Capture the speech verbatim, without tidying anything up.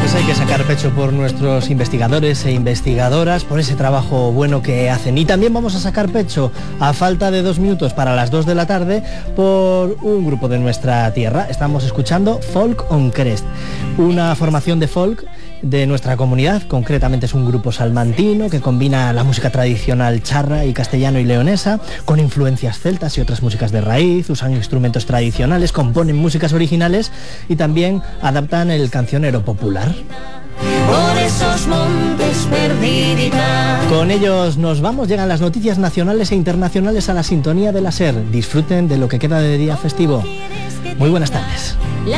Hay que sacar pecho por nuestros investigadores e investigadoras, por ese trabajo bueno que hacen. Y también vamos a sacar pecho, a falta de dos minutos para las dos de la tarde, por un grupo de nuestra tierra. Estamos escuchando Folk on Crest, una formación de folk de nuestra comunidad. Concretamente es un grupo salmantino que combina la música tradicional charra y castellano y leonesa con influencias celtas y otras músicas de raíz. Usan instrumentos tradicionales, componen músicas originales y también adaptan el cancionero popular. Por esos montes perdiditas. Con ellos nos vamos, llegan las noticias nacionales e internacionales a la sintonía de la SER. Disfruten de lo que queda de día festivo. Muy buenas tardes.